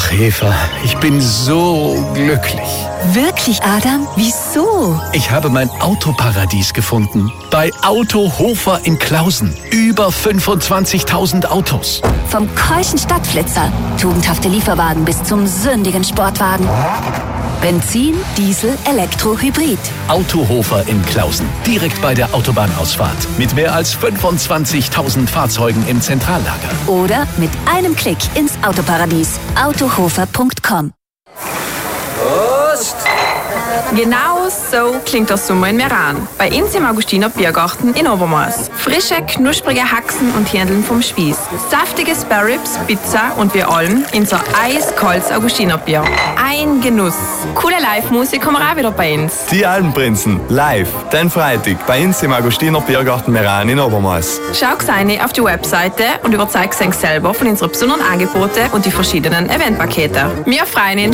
Ach Eva, ich bin so glücklich. Wirklich, Adam? Wieso? Ich habe mein Autoparadies gefunden. Bei Autohofer in Klausen. Über 25.000 Autos. Vom keuschen Stadtflitzer, tugendhafte Lieferwagen bis zum sündigen Sportwagen. Benzin, Diesel, Elektro, Hybrid. Autohofer in Klausen. Direkt bei der Autobahnausfahrt. Mit mehr als 25.000 Fahrzeugen im Zentrallager. Oder mit einem Klick ins Autoparadies. Autohofer.com. Prost! Genau so klingt der Sommer in Meran. Bei uns im Augustiner Biergarten in Obermaß. Frische, knusprige Haxen und Hähndeln vom Spieß. Saftige Sparrows, Pizza und wir allen in so eiskaltes Augustiner Bier. Ein Genuss. Coole Live-Musik kommen auch wieder bei uns. Die Alpenprinzen, live, den Freitag, bei uns im Augustiner Biergarten Meran in Obermaß. Schau rein auf die Webseite und überzeug dich selber von unseren besonderen Angeboten und die verschiedenen Eventpakete. Wir freuen uns